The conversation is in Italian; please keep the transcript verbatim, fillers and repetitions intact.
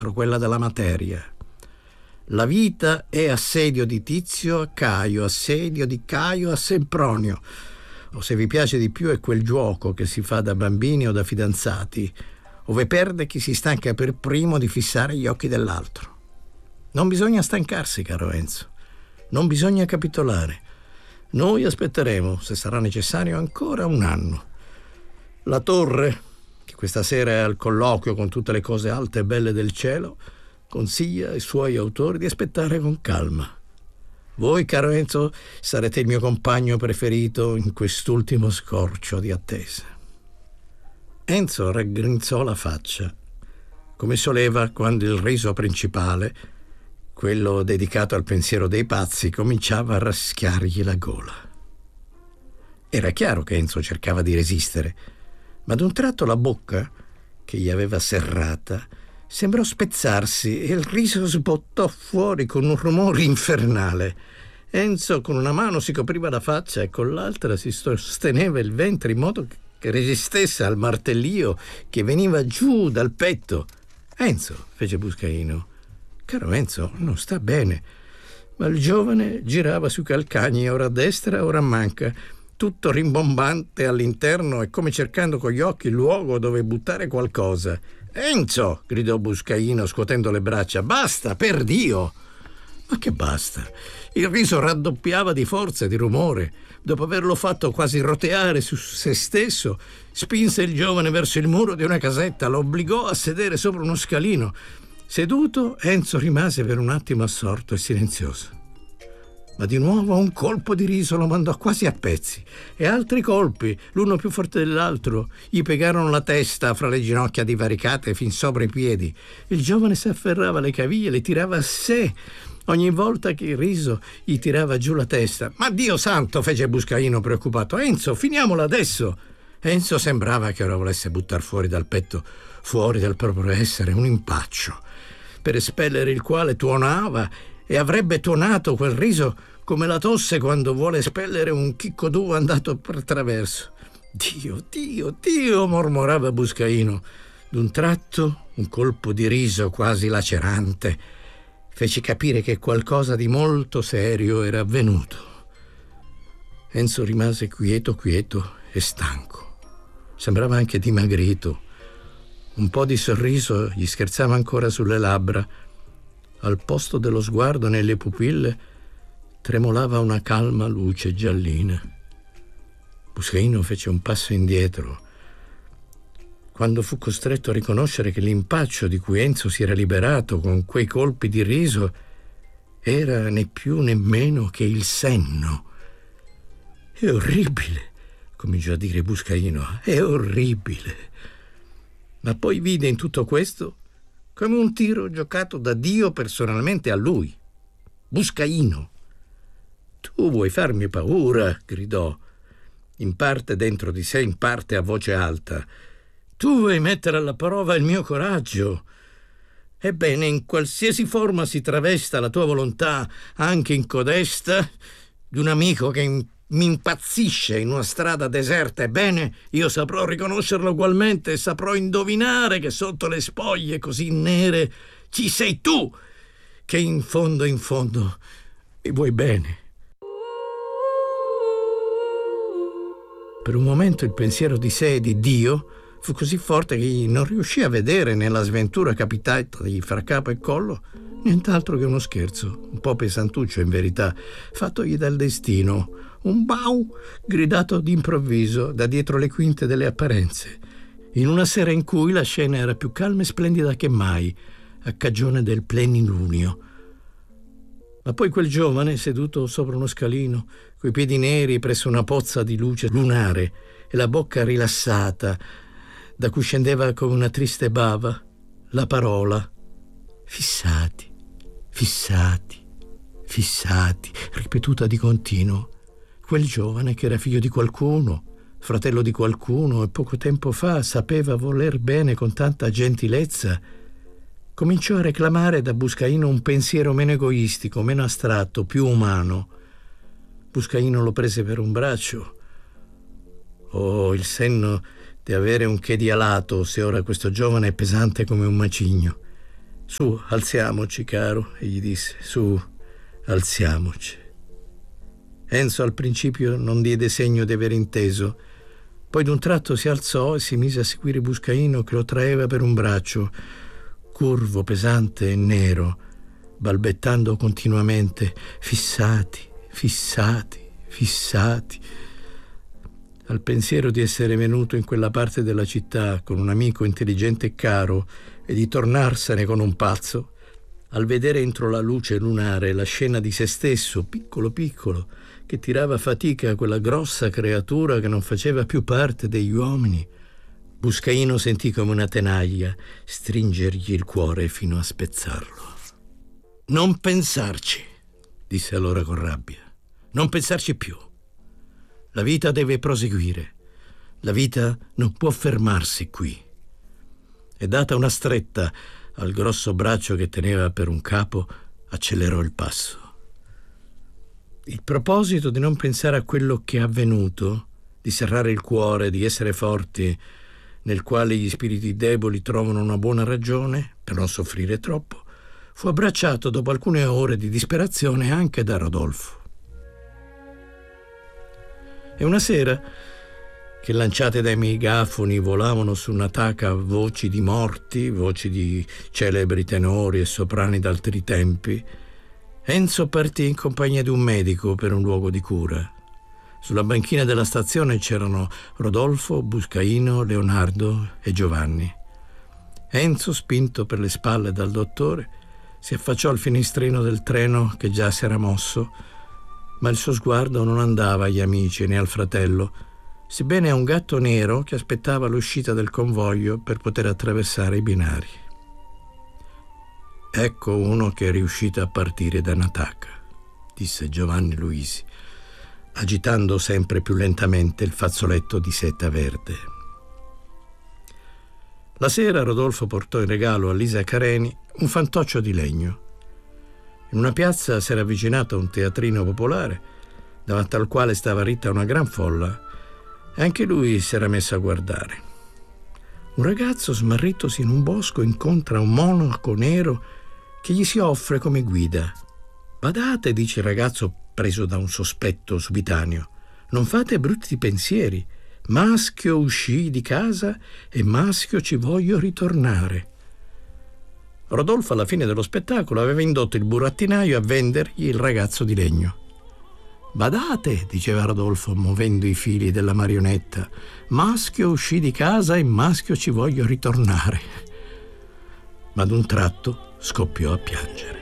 quella della materia. La vita è assedio di Tizio a Caio, assedio di Caio a Sempronio. O se vi piace di più è quel gioco che si fa da bambini o da fidanzati, ove perde chi si stanca per primo di fissare gli occhi dell'altro. Non bisogna stancarsi, caro Enzo. Non bisogna capitolare. Noi aspetteremo, se sarà necessario, ancora un anno. La torre, che questa sera è al colloquio con tutte le cose alte e belle del cielo, consiglia ai suoi autori di aspettare con calma. Voi, caro Enzo, sarete il mio compagno preferito in quest'ultimo scorcio di attesa. Enzo raggrinzò la faccia, come soleva quando il riso principale, quello dedicato al pensiero dei pazzi, cominciava a raschiargli la gola. Era chiaro che Enzo cercava di resistere, ma d'un tratto la bocca, che gli aveva serrata, sembrò spezzarsi e il riso sbottò fuori con un rumore infernale. Enzo con una mano si copriva la faccia e con l'altra si sosteneva il ventre in modo che resistesse al martellio che veniva giù dal petto. «Enzo», fece Buscaino. «Caro Enzo, non sta bene». Ma il giovane girava sui calcagni, ora a destra, ora a manca, tutto rimbombante all'interno e come cercando con gli occhi il luogo dove buttare qualcosa. «Enzo!» gridò Buscaino scuotendo le braccia. «Basta, per Dio!» Ma che basta? Il riso raddoppiava di forza e di rumore. Dopo averlo fatto quasi roteare su se stesso, spinse il giovane verso il muro di una casetta, lo obbligò a sedere sopra uno scalino. Seduto, Enzo rimase per un attimo assorto e silenzioso. Ma di nuovo un colpo di riso lo mandò quasi a pezzi e altri colpi, l'uno più forte dell'altro, gli piegarono la testa fra le ginocchia divaricate fin sopra i piedi. Il giovane si afferrava le caviglie e le tirava a sé ogni volta che il riso gli tirava giù la testa. «Ma Dio santo!» fece Buscaino preoccupato. «Enzo, finiamola adesso!» Enzo sembrava che ora volesse buttar fuori dal petto, fuori dal proprio essere, un impaccio, per espellere il quale tuonava e avrebbe tuonato quel riso come la tosse quando vuole espellere un chicco d'uva andato per traverso. «Dio, Dio, Dio!» mormorava Buscaino. D'un tratto, un colpo di riso quasi lacerante fece capire che qualcosa di molto serio era avvenuto. Enzo rimase quieto, quieto e stanco. Sembrava anche dimagrito. Un po' di sorriso gli scherzava ancora sulle labbra. Al posto dello sguardo nelle pupille tremolava una calma luce giallina. Buscaino fece un passo indietro quando fu costretto a riconoscere che l'impaccio di cui Enzo si era liberato con quei colpi di riso era né più né meno che il senno. «È orribile», cominciò a dire Buscaino, «è orribile». Ma poi vide in tutto questo come un tiro giocato da Dio personalmente a lui. «Buscaino, tu vuoi farmi paura?» gridò, in parte dentro di sé, in parte a voce alta. «Tu vuoi mettere alla prova il mio coraggio? Ebbene, in qualsiasi forma si travesta la tua volontà, anche in codesta, di un amico che in mi impazzisce in una strada deserta, ebbene, io saprò riconoscerlo ugualmente e saprò indovinare che sotto le spoglie così nere ci sei tu, che in fondo in fondo mi vuoi bene». Per un momento il pensiero di sé e di Dio fu così forte che egli non riuscì a vedere nella sventura capitatagli fra capo e collo nient'altro che uno scherzo, un po' pesantuccio in verità, fattogli dal destino, un bau gridato d'improvviso da dietro le quinte delle apparenze, in una sera in cui la scena era più calma e splendida che mai, a cagione del plenilunio. Ma poi quel giovane, seduto sopra uno scalino, coi piedi neri presso una pozza di luce lunare e la bocca rilassata, da cui scendeva come una triste bava la parola «fissati, fissati, fissati», ripetuta di continuo. Quel giovane che era figlio di qualcuno, fratello di qualcuno e poco tempo fa sapeva voler bene con tanta gentilezza, cominciò a reclamare da Buscaino un pensiero meno egoistico, meno astratto, più umano. Buscaino lo prese per un braccio. Oh, il senno di avere un che di alato se ora questo giovane è pesante come un macigno. Su, alziamoci, caro, e gli disse, su, alziamoci. Enzo al principio non diede segno di aver inteso, poi d'un tratto si alzò e si mise a seguire Buscaino che lo traeva per un braccio, curvo, pesante e nero, balbettando continuamente, fissati, fissati, fissati. Al pensiero di essere venuto in quella parte della città con un amico intelligente e caro e di tornarsene con un pazzo, al vedere entro la luce lunare la scena di se stesso, piccolo piccolo, che tirava fatica a quella grossa creatura che non faceva più parte degli uomini, Buscaino sentì come una tenaglia stringergli il cuore fino a spezzarlo. «Non pensarci», disse allora con rabbia, «non pensarci più. La vita deve proseguire. La vita non può fermarsi qui». E data una stretta al grosso braccio che teneva per un capo, accelerò il passo. Il proposito di non pensare a quello che è avvenuto, di serrare il cuore, di essere forti, nel quale gli spiriti deboli trovano una buona ragione per non soffrire troppo, fu abbracciato dopo alcune ore di disperazione anche da Rodolfo. E una sera, che lanciate dai megafoni volavano su Nataca voci di morti, voci di celebri tenori e soprani d'altri tempi, Enzo partì in compagnia di un medico per un luogo di cura. Sulla banchina della stazione c'erano Rodolfo, Buscaino, Leonardo e Giovanni. Enzo, spinto per le spalle dal dottore, si affacciò al finestrino del treno che già si era mosso, ma il suo sguardo non andava agli amici né al fratello, sebbene a un gatto nero che aspettava l'uscita del convoglio per poter attraversare i binari. «Ecco uno che è riuscito a partire da Nataca», disse Giovanni Luisi, agitando sempre più lentamente il fazzoletto di seta verde. La sera Rodolfo portò in regalo a Lisa Careni un fantoccio di legno. In una piazza si era avvicinato a un teatrino popolare, davanti al quale stava ritta una gran folla, e anche lui si era messo a guardare. Un ragazzo, smarritosi in un bosco, incontra un monaco nero che gli si offre come guida. «Badate», dice il ragazzo preso da un sospetto subitaneo, «non fate brutti pensieri. Maschio uscì di casa e maschio ci voglio ritornare». Rodolfo alla fine dello spettacolo aveva indotto il burattinaio a vendergli il ragazzo di legno. «Badate», diceva Rodolfo muovendo i fili della marionetta, «maschio uscì di casa e maschio ci voglio ritornare». Ma ad un tratto scoppiò a piangere.